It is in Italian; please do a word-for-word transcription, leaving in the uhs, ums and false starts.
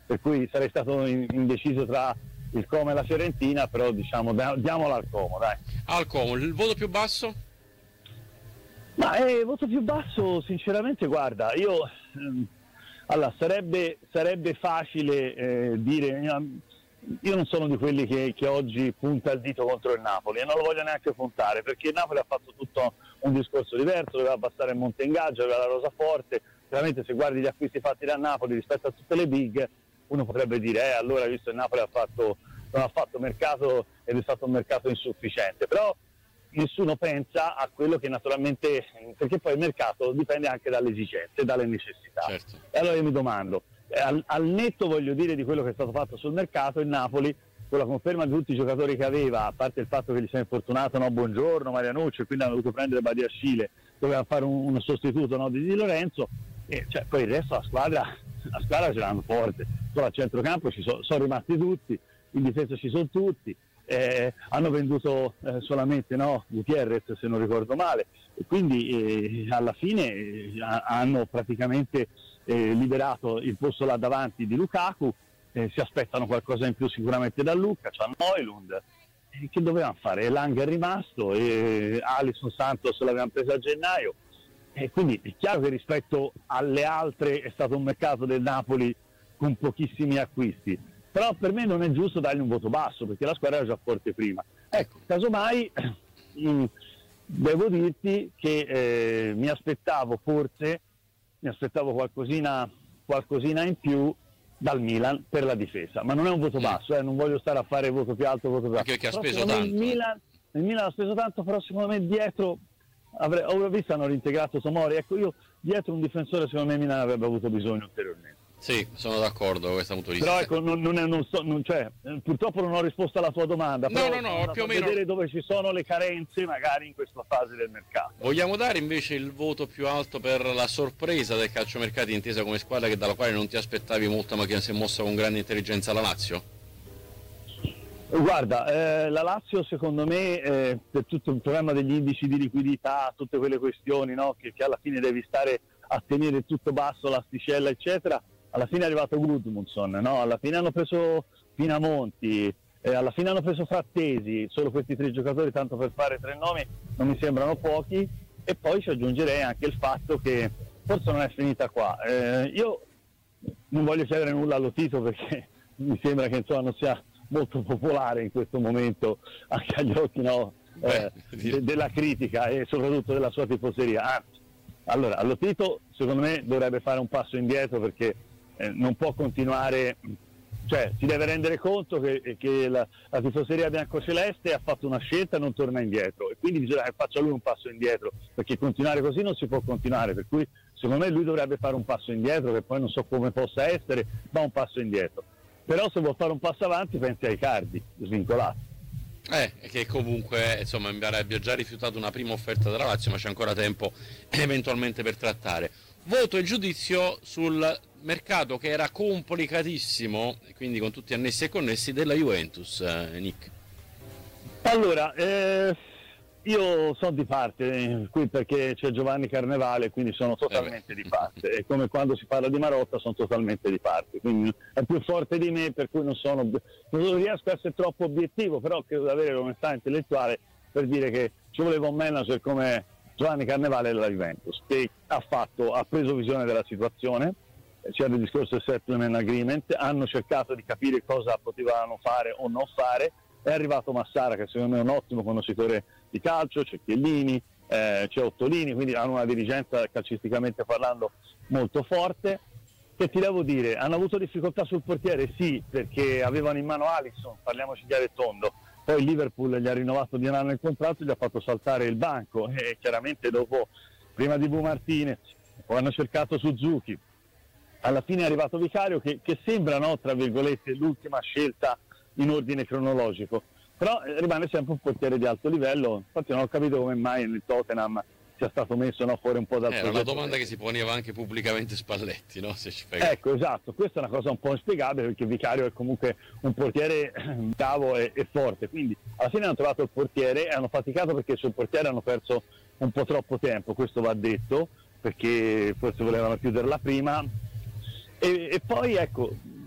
per cui sarei stato indeciso tra il Como e la Fiorentina, però diciamo diamola al Como, dai. Al Como, il voto più basso? Ma il eh, voto più basso, sinceramente, guarda, io ehm, allora sarebbe, sarebbe facile eh, dire, io non sono di quelli che, che oggi punta il dito contro il Napoli e non lo voglio neanche puntare, perché il Napoli ha fatto tutto un discorso diverso, doveva abbassare il monte ingaggio, aveva la rosa forte. Veramente, se guardi gli acquisti fatti da Napoli rispetto a tutte le big, uno potrebbe dire eh allora visto il Napoli ha fatto, non ha fatto mercato ed è stato un mercato insufficiente, però nessuno pensa a quello che naturalmente, perché poi il mercato dipende anche dalle esigenze, dalle necessità. Certo. E allora io mi domando, al, al netto voglio dire di quello che è stato fatto sul mercato, il Napoli con la conferma di tutti i giocatori che aveva, a parte il fatto che gli si è infortunato, no, Buongiorno, Marianucci, e quindi hanno dovuto prendere Badiashile, doveva fare un, un sostituto, no, di Di Lorenzo, e cioè, poi il resto la squadra la squadra ce l'hanno forte, solo a centrocampo ci so, sono rimasti tutti, in difesa ci sono tutti, eh, hanno venduto eh, solamente no, Gutierrez se non ricordo male, e quindi eh, alla fine eh, hanno praticamente eh, liberato il posto là davanti di Lukaku, eh, si aspettano qualcosa in più sicuramente da Lucca, c'ha Højlund, eh, che dovevano fare? Lang è rimasto, e Alisson Santos l'avevano preso a gennaio, e quindi è chiaro che rispetto alle altre è stato un mercato del Napoli con pochissimi acquisti, però per me non è giusto dargli un voto basso perché la squadra era già forte prima. Ecco, casomai mh, devo dirti che eh, mi aspettavo forse mi aspettavo qualcosina qualcosina in più dal Milan per la difesa, ma non è un voto basso, eh, non voglio stare a fare voto più alto, voto più basso. Perché ha Però speso tanto. Il Milan, il Milan ha speso tanto, però secondo me dietro avrei, ho visto hanno reintegrato Tomori, ecco io dietro un difensore secondo me Milan avrebbe avuto bisogno ulteriormente. Sì, sono d'accordo con questo punto di vista. Però ecco, non, non è, non so, non, cioè, purtroppo non ho risposto alla tua domanda, no, però no, no, più o meno vedere dove ci sono le carenze magari in questa fase del mercato. Vogliamo dare invece il voto più alto per la sorpresa del calciomercato, intesa come squadra che dalla quale non ti aspettavi molto ma che si è mossa con grande intelligenza, la Lazio? Guarda, eh, la Lazio secondo me eh, per tutto il problema degli indici di liquidità, tutte quelle questioni, no, che, che alla fine devi stare a tenere tutto basso, l'asticella eccetera, alla fine è arrivato Gudmundsson, no? Alla fine hanno preso Pinamonti, eh, alla fine hanno preso Frattesi, solo questi tre giocatori, tanto per fare tre nomi, non mi sembrano pochi, e poi ci aggiungerei anche il fatto che forse non è finita qua. Eh, io non voglio chiedere nulla allo Tito perché mi sembra che insomma non sia molto popolare in questo momento anche agli occhi no, eh, de- della critica e soprattutto della sua tifoseria. Anzi, allora, allo Tito secondo me dovrebbe fare un passo indietro perché eh, non può continuare, cioè si deve rendere conto che, che la, la tifoseria biancoceleste ha fatto una scelta e non torna indietro, e quindi bisogna che faccia lui un passo indietro, perché continuare così non si può continuare, per cui secondo me lui dovrebbe fare un passo indietro, che poi non so come possa essere, ma un passo indietro. Però se vuol fare un passo avanti pensi ai Cardi, svincolato. Eh, che comunque insomma mi avrebbe già rifiutato una prima offerta della Lazio, ma c'è ancora tempo eventualmente per trattare. Voto e giudizio sul mercato che era complicatissimo, quindi con tutti annessi e connessi, della Juventus, eh, Nick. Allora, eh, io sono di parte eh, qui perché c'è Giovanni Carnevale, quindi sono totalmente eh di parte, e come quando si parla di Marotta sono totalmente di parte, quindi è più forte di me, per cui non sono non riesco a essere troppo obiettivo, però credo di avere l'onestà intellettuale per dire che ci voleva un manager come Giovanni Carnevale della Juventus, che ha fatto, ha preso visione della situazione, c'era il discorso del settlement agreement, hanno cercato di capire cosa potevano fare o non fare, è arrivato Massara che secondo me è un ottimo conoscitore di calcio, c'è Chiellini, eh, c'è Ottolini, quindi hanno una dirigenza calcisticamente parlando molto forte. Che ti devo dire, hanno avuto difficoltà sul portiere? Sì, perché avevano in mano Alisson, parliamoci chiaro e tondo, poi il Liverpool gli ha rinnovato di un anno il contratto e gli ha fatto saltare il banco, e chiaramente dopo, prima di Bu Martinez, poi hanno cercato Suzuki, alla fine è arrivato Vicario che, che sembra, no, tra virgolette, l'ultima scelta in ordine cronologico, però eh, rimane sempre un portiere di alto livello. Infatti non ho capito come mai nel Tottenham sia stato messo, no, fuori un po' dal progetto. Era una domanda che si poneva anche pubblicamente Spalletti, no? Se ci frega. Ecco, esatto, questa è una cosa un po' inspiegabile perché Vicario è comunque un portiere bravo e, e forte, quindi alla fine hanno trovato il portiere e hanno faticato perché sul portiere hanno perso un po' troppo tempo, questo va detto, perché forse volevano chiuderla prima. E, e poi ecco,